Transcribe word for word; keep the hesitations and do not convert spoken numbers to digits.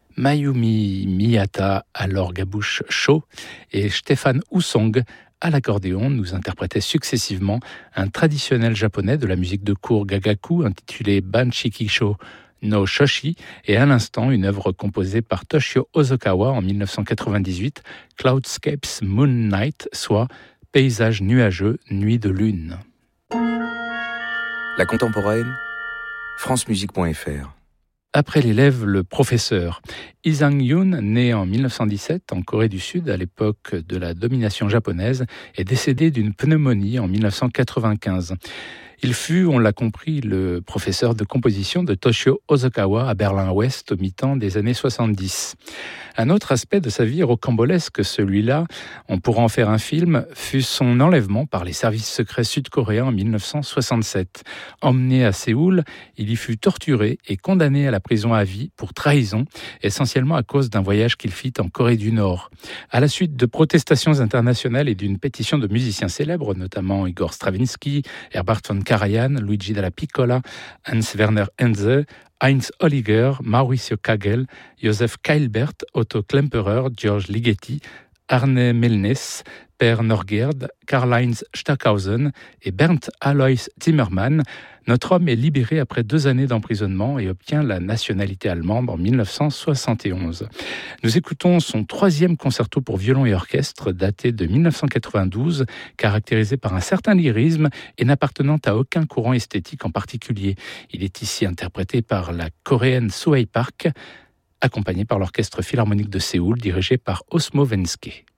Mayumi Miyata à l'orgue à bouche chaud et Stéphane Houssong à l'accordéon nous interprétaient successivement un traditionnel japonais de la musique de cour gagaku intitulé Banshikisho no Shoshi et à l'instant une œuvre composée par Toshio Ozokawa en dix-neuf cent quatre-vingt-dix-huit, Cloudscapes Moon Night, soit Paysage nuageux, nuit de lune. La contemporaine, francemusique point f r. Après l'élève, le professeur. Lee Sang-yoon, né en dix-neuf cent dix-sept en Corée du Sud à l'époque de la domination japonaise, est décédé d'une pneumonie en dix-neuf cent quatre-vingt-quinze. Il fut, on l'a compris, le professeur de composition de Toshio Ozokawa à Berlin-Ouest au mi-temps des années soixante-dix. Un autre aspect de sa vie rocambolesque, celui-là, on pourra en faire un film, fut son enlèvement par les services secrets sud-coréens en dix-neuf cent soixante-sept. Emmené à Séoul, il y fut torturé et condamné à la prison à vie pour trahison, essentiellement à cause d'un voyage qu'il fit en Corée du Nord. À la suite de protestations internationales et d'une pétition de musiciens célèbres, notamment Igor Stravinsky, Herbert von Karajan, Luigi Dalla Piccola, Hans-Werner Henze, Heinz Holliger, Mauricio Kagel, Joseph Keilbert, Otto Klemperer, George Ligeti, Arne Melnes, Per Norgerd, Karl-Heinz Stockhausen et Bernd Alois Zimmermann. Notre homme est libéré après deux années d'emprisonnement et obtient la nationalité allemande en dix-neuf cent soixante et onze. Nous écoutons son troisième concerto pour violon et orchestre daté de dix-neuf cent quatre-vingt-douze, caractérisé par un certain lyrisme et n'appartenant à aucun courant esthétique en particulier. Il est ici interprété par la coréenne Sohei Park, accompagné par l'Orchestre Philharmonique de Séoul dirigé par Osmo Venske.